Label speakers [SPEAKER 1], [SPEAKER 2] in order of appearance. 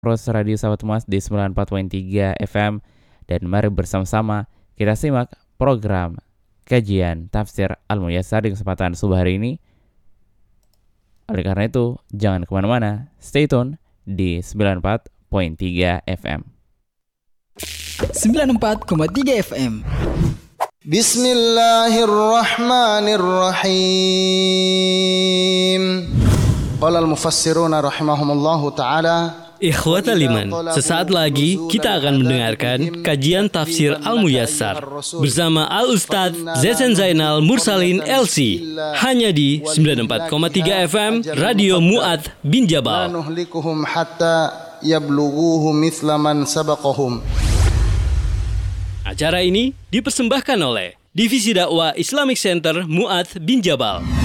[SPEAKER 1] Terus Radio Sahabat Mas di 94.3 FM. Dan mari bersama-sama kita simak program kajian tafsir Al-Muyassar di kesempatan subuh hari ini. Oleh karena itu, jangan kemana-mana, stay tune di 94.3 FM.
[SPEAKER 2] 94.3 FM.
[SPEAKER 3] Bismillahirrahmanirrahim. Qala al-mufassiruna rahimahumullahu ta'ala.
[SPEAKER 4] Ikhwatal iman, sesaat lagi kita akan mendengarkan kajian tafsir Al-Muyassar bersama Al-Ustadz Zezen Zainal Mursalin LC hanya di 94.3 FM Radio Mu'adz bin Jabal.
[SPEAKER 3] Nuhlikuhum hatta yablughuhu mithla man sabaqahum.
[SPEAKER 4] Acara ini dipersembahkan oleh Divisi Dakwah Islamic Center Mu'adz bin Jabal.